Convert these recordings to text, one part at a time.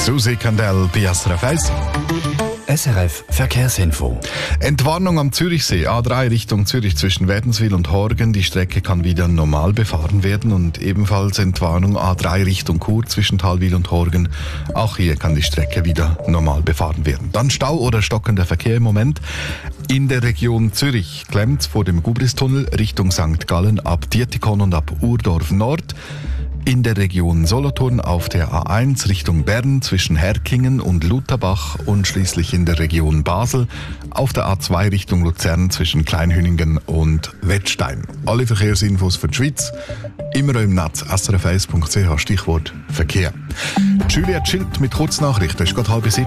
Susi Kandel bei SRF 1. SRF Verkehrsinfo. Entwarnung am Zürichsee. A3 Richtung Zürich zwischen Wädenswil und Horgen. Die Strecke kann wieder normal befahren werden. Und ebenfalls Entwarnung A3 Richtung Chur zwischen Thalwil und Horgen. Auch hier kann die Strecke wieder normal befahren werden. Dann Stau oder stockender Verkehr im Moment. In der Region Zürich klemmt vor dem Gubristunnel Richtung St. Gallen ab Dietikon und ab Urdorf Nord. In der Region Solothurn auf der A1 Richtung Bern zwischen Herkingen und Lutherbach und schließlich in der Region Basel auf der A2 Richtung Luzern zwischen Kleinhüningen und Wettstein. Alle Verkehrsinfos für die Schweiz immer im Netz srf1.ch, Stichwort Verkehr. Julia Schild mit Kurznachrichten, es ist gerade 6:30.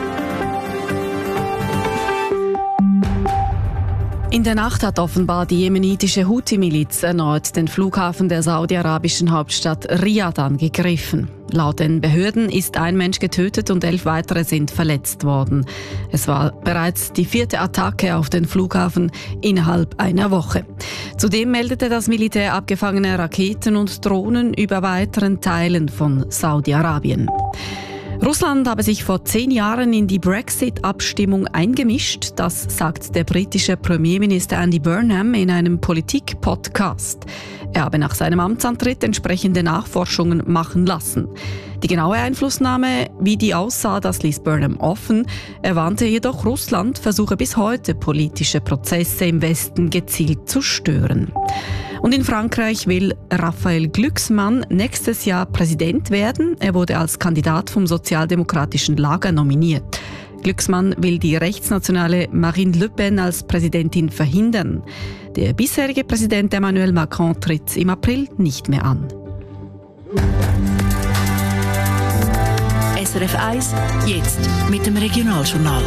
In der Nacht hat offenbar die jemenitische Houthi-Miliz erneut den Flughafen der saudi-arabischen Hauptstadt Riyadh angegriffen. Laut den Behörden ist ein Mensch getötet und 11 weitere sind verletzt worden. Es war bereits die 4. Attacke auf den Flughafen innerhalb einer Woche. Zudem meldete das Militär abgefangene Raketen und Drohnen über weiteren Teilen von Saudi-Arabien. Russland habe sich vor 10 Jahren in die Brexit-Abstimmung eingemischt, das sagt der britische Premierminister Andy Burnham in einem Politik-Podcast. Er habe nach seinem Amtsantritt entsprechende Nachforschungen machen lassen. Die genaue Einflussnahme, wie die aussah, das ließ Burnham offen. Er warnte jedoch, Russland versuche bis heute politische Prozesse im Westen gezielt zu stören. Und in Frankreich will Raphael Glucksmann nächstes Jahr Präsident werden. Er wurde als Kandidat vom sozialdemokratischen Lager nominiert. Glucksmann will die rechtsnationale Marine Le Pen als Präsidentin verhindern. Der bisherige Präsident Emmanuel Macron tritt im April nicht mehr an. SRF 1, jetzt mit dem Regionaljournal.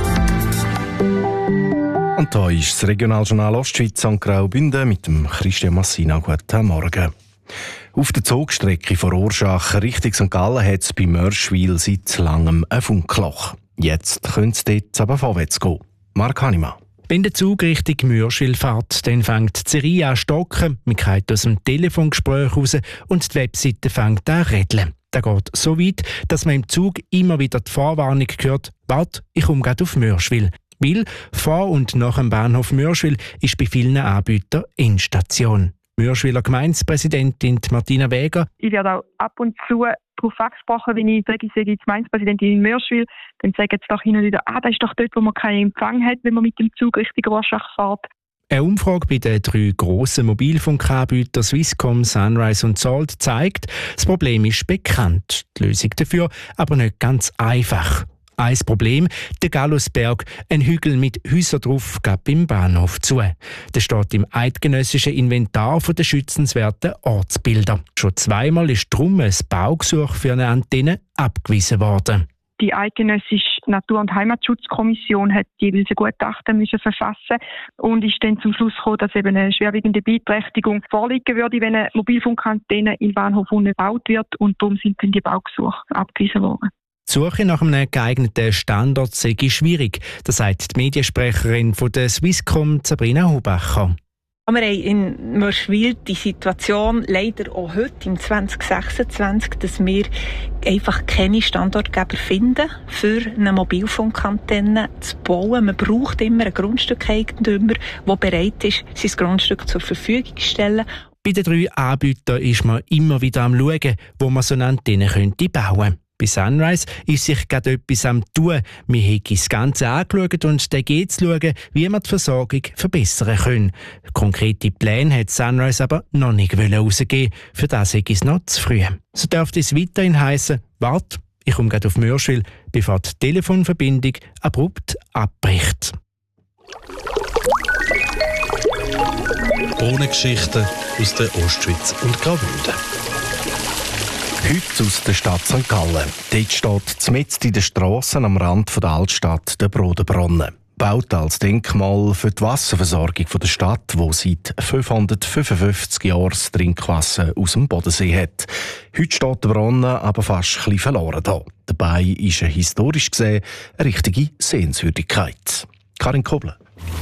Und da ist das Regionaljournal Ostschweiz an Graubünden mit dem Christian Massina. Guten Morgen. Auf der Zugstrecke von Rorschach Richtung St. Gallen hat es bei Mörschwil seit langem ein Funkloch. Jetzt könnte es dort aber vorwärts gehen. Marc Hannemann. Wenn der Zug Richtung Mörschwil fährt, dann fängt die Serie an zu stocken, man geht aus dem Telefongespräch raus und die Webseite fängt an zu rätseln. Das geht so weit, dass man im Zug immer wieder die Vorwarnung hört: «Warte, ich komme gerade auf Mörschwil.» Weil vor und nach dem Bahnhof Mörschwil ist bei vielen Anbietern Endstation. Mörschwiler Gemeindepräsidentin Martina Wäger. Ich werde auch ab und zu darauf angesprochen, wenn ich sage, ich sei Gemeindepräsidentin in Mörschwil, dann sagen sie doch hin und wieder, das ist doch dort, wo man keinen Empfang hat, wenn man mit dem Zug Richtung Rorschach fährt. Eine Umfrage bei den 3 grossen Mobilfunkanbietern Swisscom, Sunrise und Salt zeigt, das Problem ist bekannt. Die Lösung dafür aber nicht ganz einfach. Ein Problem, der Gallusberg, ein Hügel mit Häusern drauf, geht beim Bahnhof zu. Der steht im eidgenössischen Inventar der schützenswerten Ortsbilder. Schon 2-mal ist darum ein Baugesuch für eine Antenne abgewiesen worden. Die eidgenössische Natur- und Heimatschutzkommission hat jeweils ein Gutachten müssen verfassen und ist dann zum Schluss gekommen, dass eben eine schwerwiegende Beeinträchtigung vorliegen würde, wenn eine Mobilfunkantenne im Bahnhof gebaut wird, und darum sind dann die Baugesuche abgewiesen worden. Die Suche nach einem geeigneten Standort sei schwierig, das sagt die Mediensprecherin von der Swisscom, Sabrina Hubacher. Wir haben in Mörschwil die Situation leider auch heute im 2026, dass wir einfach keine Standortgeber finden, für eine Mobilfunkantenne zu bauen. Man braucht immer einen Grundstückeigentümer, der bereit ist, sein Grundstück zur Verfügung zu stellen. Bei den 3 Anbietern ist man immer wieder am Schauen, wo man so eine Antenne bauen könnte. Bei Sunrise ist sich gerade etwas am tun. Wir haben das Ganze angeschaut und dann geht es schauen, wie wir die Versorgung verbessern können. Konkrete Pläne hat Sunrise aber noch nicht rausgeben. Für das ist es noch zu früh. So dürfte es weiterhin heissen: «Warte, ich komme gerade auf Mörschwil», bevor die Telefonverbindung abrupt abbricht. Ohne Geschichten aus der Ostschweiz und Graubünden. Heute aus der Stadt St. Gallen. Dort steht mitten in den Strassen am Rand der Altstadt der Brodenbrunnen. Baut als Denkmal für die Wasserversorgung der Stadt, die seit 555 Jahren das Trinkwasser aus dem Bodensee hat. Heute steht der Brunnen aber fast ein bisschen verloren da. Dabei ist er historisch gesehen eine richtige Sehenswürdigkeit. Karin Kobler.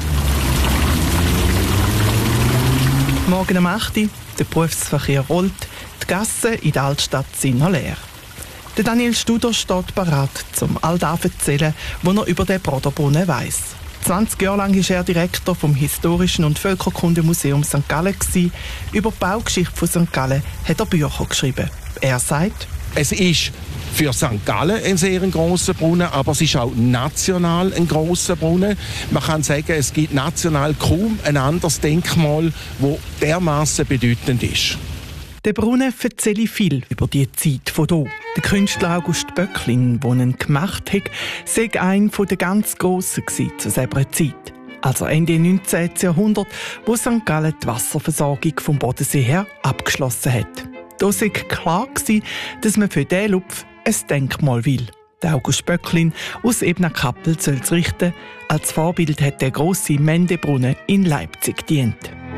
Morgen um 8 Uhr, der Berufsverkehr rollt, die Gassen in der Altstadt sind noch leer. Der Daniel Studer steht bereit, um all das zu erzählen, was er über den Broderbrunnen weiss. 20 Jahre lang war er Direktor vom Historischen und Völkerkundemuseum St. Gallen. Über die Baugeschichte von St. Gallen hat er Bücher geschrieben. Er sagt, es ist für St. Gallen ein sehr grosser Brunnen, aber es ist auch national ein grosser Brunnen. Man kann sagen, es gibt national kaum ein anderes Denkmal, das dermaßen bedeutend ist. Der Brunnen erzähle viel über die Zeit von hier. Der Künstler August Böcklin, der ihn gemacht hat, sei einer der ganz Grossen zu dieser Zeit. Also Ende 19. Jahrhundert, wo St. Gallen die Wasserversorgung vom Bodensee her abgeschlossen hat. Da sei klar gewesen, dass man für diesen Lupf ein Denkmal will. Der August Böcklin aus Ebner-Kappel soll es richten. Als Vorbild hat der grosse Mendebrunnen in Leipzig gedient.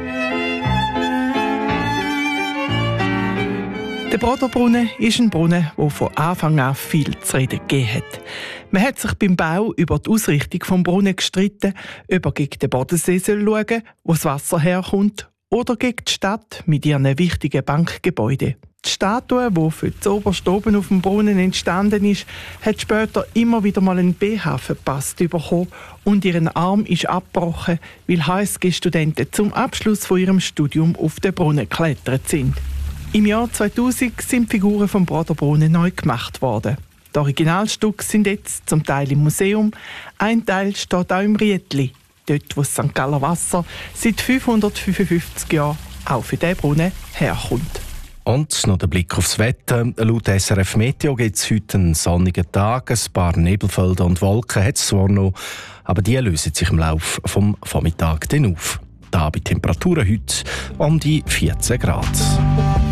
Der Broderbrunnen ist ein Brunnen, der von Anfang an viel zu reden gegeben hat. Man hat sich beim Bau über die Ausrichtung des Brunnens gestritten, ob er gegen den Bodensee schauen soll, wo das Wasser herkommt, oder gegen die Stadt mit ihren wichtigen Bankgebäuden. Die Statue, die für das oberste oben auf dem Brunnen entstanden ist, hat später immer wieder mal einen BH verpasst bekommen und ihren Arm ist abgebrochen, weil HSG-Studenten zum Abschluss von ihrem Studium auf den Brunnen geklettert sind. Im Jahr 2000 sind die Figuren vom Broderbrunnen neu gemacht worden. Die Originalstücke sind jetzt zum Teil im Museum, ein Teil steht auch im Rietli, dort wo das St. Galler Wasser seit 555 Jahren auch für diesen Brunnen herkommt. Und noch der Blick aufs Wetter. Laut SRF Meteo gibt es heute einen sonnigen Tag. Ein paar Nebelfelder und Wolken hat es zwar noch, aber die lösen sich im Laufe des Vormittags dann auf. Da bei Temperaturen heute um die 14 Grad.